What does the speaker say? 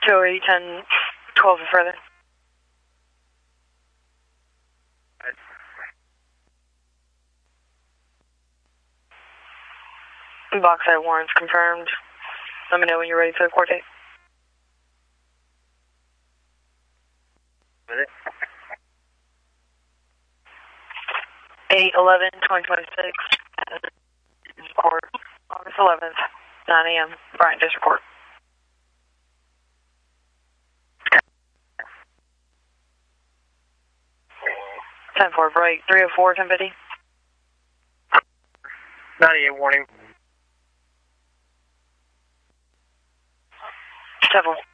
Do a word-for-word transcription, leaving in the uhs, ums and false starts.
two oh eight, ten, twelve and further. Box side warrants confirmed. Let me know when you're ready for the court date. eight eleven twenty twenty-six. Court, August eleventh, nine A M Bryant District Court. ten four, break. three oh four, ten fifty. ninety-eight warning. ten four.